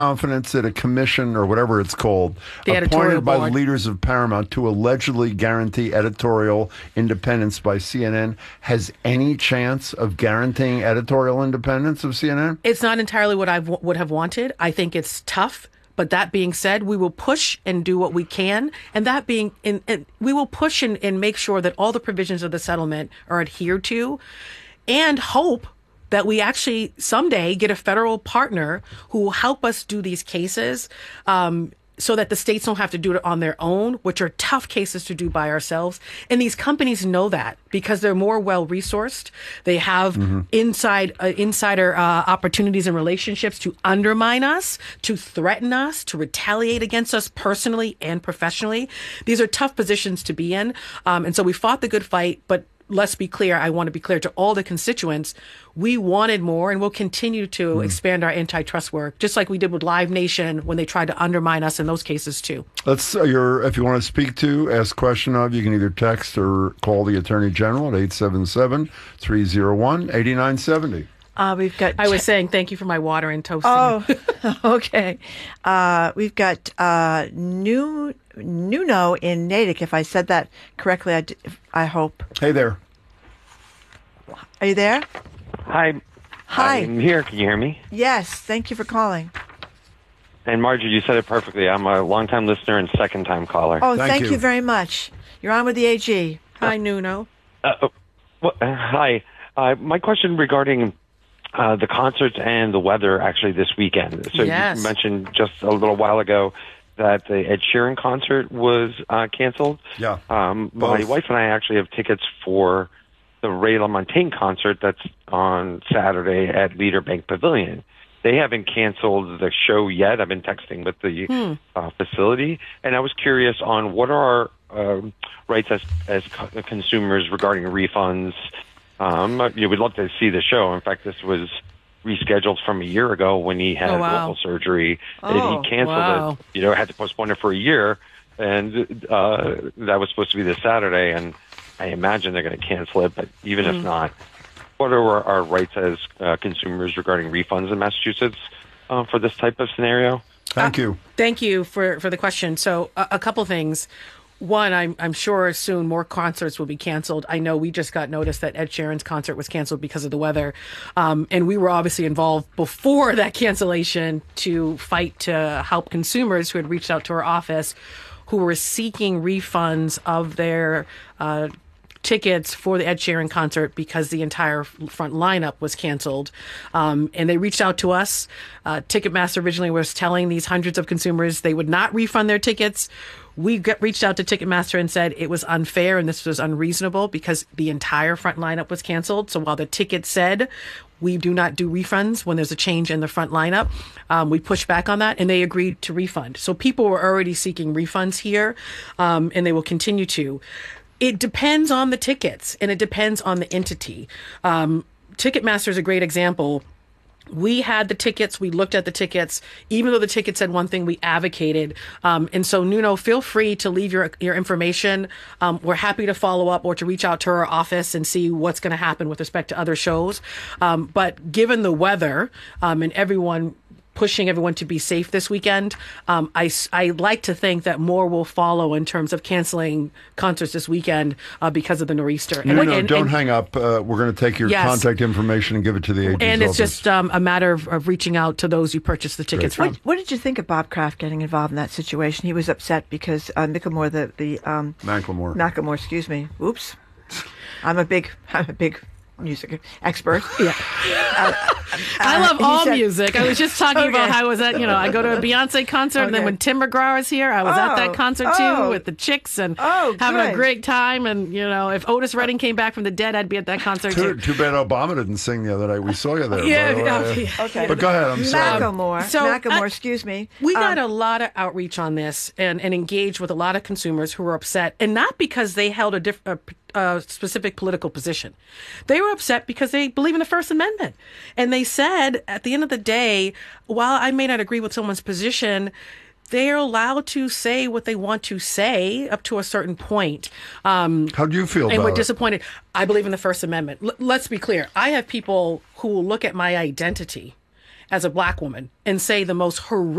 confidence that a commission or whatever it's called, The editorial appointed by the board. leaders of Paramount to allegedly guarantee editorial independence by CNN, has any chance of guaranteeing editorial independence of CNN? It's not entirely what I would have wanted. I think it's tough. But that being said, we will push and do what we can. And that being, we will push and make sure that all the provisions of the settlement are adhered to, and hope that we actually someday get a federal partner who will help us do these cases, so that the states don't have to do it on their own, which are tough cases to do by ourselves. And these companies know that because they're more well-resourced. They have insider opportunities and relationships to undermine us, to threaten us, to retaliate against us personally and professionally. These are tough positions to be in. And so we fought the good fight, but let's be clear. I want to be clear to all the constituents. We wanted more, and we'll continue to expand our antitrust work, just like we did with Live Nation when they tried to undermine us in those cases too. If you want to speak to, ask a question of, you can either text or call the Attorney General at 877-301-8970. We've got. I was saying thank you for my water and toast. Oh, okay. We've got Nuno in Natick. If I said that correctly, I hope. Hey there. Are you there? Hi. Hi. I'm here. Can you hear me? Yes. Thank you for calling. And Marjorie, you said it perfectly. I'm a longtime listener and second-time caller. Oh, Thank thank you. you very much. You're on with the AG. Hi, Nuno. Hi. My question regarding the concerts and the weather actually this weekend. So Yes. you mentioned just a little while ago that the Ed Sheeran concert was canceled. Yeah. My Both. wife and I actually have tickets for the Ray LaMontagne concert that's on Saturday at Leader Bank Pavilion. They haven't canceled the show yet. I've been texting with the facility, and I was curious on what are our rights as consumers regarding refunds. We'd love to see the show. In fact, this was rescheduled from a year ago when he had vocal surgery, and he canceled it. Had to postpone it for a year, and that was supposed to be this Saturday, and I imagine they're going to cancel it. But even if not, what are our rights as consumers regarding refunds in Massachusetts for this type of scenario? Thank you. Thank you for the question. So a couple things. One, I'm sure soon more concerts will be canceled. I know we just got notice that Ed Sheeran's concert was canceled because of the weather. And we were obviously involved before that cancellation to fight to help consumers who had reached out to our office who were seeking refunds of their tickets for the Ed Sheeran concert because the entire front lineup was canceled. And they reached out to us. Ticketmaster originally was telling these hundreds of consumers they would not refund their tickets. We reached out to Ticketmaster and said it was unfair and this was unreasonable because the entire front lineup was canceled. So while the ticket said we do not do refunds when there's a change in the front lineup, we pushed back on that and they agreed to refund. So people were already seeking refunds here, and they will continue to. It depends on the tickets and it depends on the entity. Ticketmaster is a great example. We had the tickets. We looked at the tickets. Even though the ticket said one thing, we advocated. And so, Nuno, feel free to leave your information. We're happy to follow up or to reach out to our office and see what's going to happen with respect to other shows. But given the weather and pushing everyone to be safe this weekend, I like to think that more will follow in terms of canceling concerts this weekend because of the nor'easter. Don't hang up. We're going to take your contact information and give it to the AG's And it's office. just a matter of reaching out to those you purchased the tickets from. What did you think of Bob Kraft getting involved in that situation? He was upset because Macklemore, Macklemore, excuse me. Oops. I'm a big music expert. Yeah. I love all music. I was just talking about how I was at, I go to a Beyonce concert, and then when Tim McGraw was here, I was at that concert too with the chicks and having a great time. And, if Otis Redding came back from the dead, I'd be at that concert too. Too bad Obama didn't sing the other night. We saw you there. Okay. But go ahead. I'm sorry. Macklemore, excuse me. We got a lot of outreach on this and engaged with a lot of consumers who were upset, and not because they held a specific political position. They were upset because they believe in the First Amendment. And they said, at the end of the day, while I may not agree with someone's position, they're allowed to say what they want to say up to a certain point. How do you feel about it? And we're disappointed. I believe in the First Amendment. Let's be clear. I have people who will look at my identity as a black woman and say the most horrific